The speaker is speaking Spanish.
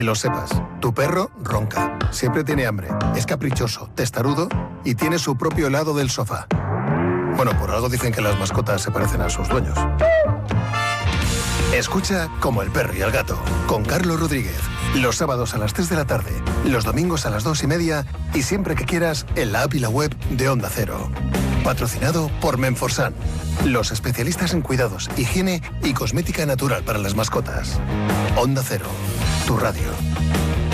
Que lo sepas, tu perro ronca, siempre tiene hambre, es caprichoso, testarudo y tiene su propio lado del sofá. Bueno, por algo dicen que las mascotas se parecen a sus dueños. Escucha Como el perro y el gato, con Carlos Rodríguez. Los sábados a las 3 de la tarde, los domingos a las 2:30 y siempre que quieras en la app y la web de Onda Cero. Patrocinado por Menforsan, los especialistas en cuidados, higiene y cosmética natural para las mascotas. Onda Cero, tu radio.